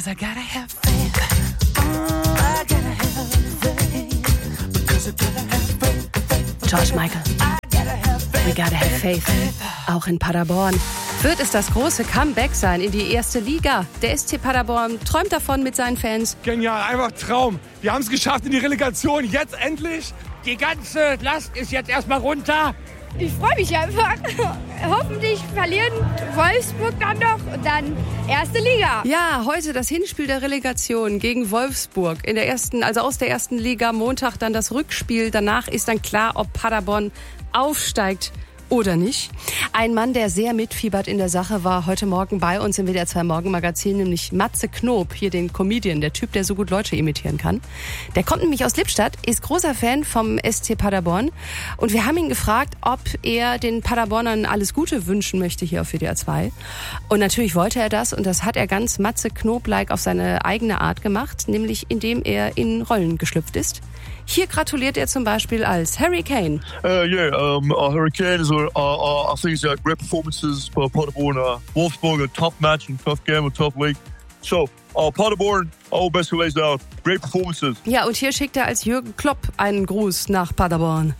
I gotta have faith. I gotta have faith. Because I gotta have faith. George Michael. We gotta have faith. Auch in Paderborn. Wird es das große Comeback sein in die erste Liga? Der SC Paderborn träumt davon mit seinen Fans. Genial, einfach Traum. Wir haben es geschafft in die Relegation, jetzt endlich. Die ganze Last ist jetzt erstmal runter. Ich freue mich einfach. Hoffentlich verlieren Wolfsburg dann noch und dann erste Liga. Ja, heute das Hinspiel der Relegation gegen Wolfsburg in der ersten, also aus der ersten Liga. Montag dann das Rückspiel. Danach ist dann klar, ob Paderborn aufsteigt oder nicht. Ein Mann, der sehr mitfiebert in der Sache, war heute Morgen bei uns im WDR 2 Morgenmagazin, nämlich Matze Knob, hier den Comedian, der Typ, der so gut Leute imitieren kann. Der kommt nämlich aus Lippstadt, ist großer Fan vom SC Paderborn und wir haben ihn gefragt, ob er den Paderbornern alles Gute wünschen möchte hier auf WDR 2. Und natürlich wollte er das und das hat er ganz Matze Knob-like auf seine eigene Art gemacht, nämlich indem er in Rollen geschlüpft ist. Hier gratuliert er zum Beispiel als Harry Kane. Harry Kane is I think he's got great performances for Paderborn. Wolfsburg, a tough match and tough game, a tough league. So, Paderborn, all best lays out. Great performances. Ja, und hier schickt er als Jürgen Klopp einen Gruß nach Paderborn.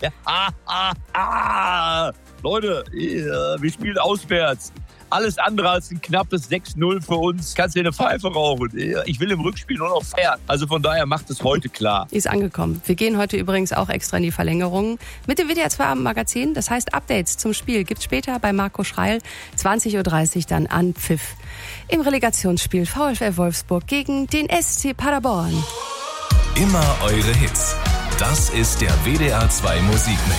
Ja. Leute, wir spielen auswärts. Alles andere als ein knappes 6-0 für uns. Kannst dir eine Pfeife rauchen. Ich will im Rückspiel nur noch feiern. Also von daher macht es heute klar. Ist angekommen. Wir gehen heute übrigens auch extra in die Verlängerung mit dem WDR 2 Magazin. Das heißt, Updates zum Spiel gibt's später bei Marco Schreil. 20.30 Uhr dann an Pfiff. Im Relegationsspiel VfL Wolfsburg gegen den SC Paderborn. Immer eure Hits. Das ist der WDR 2 Musikmix.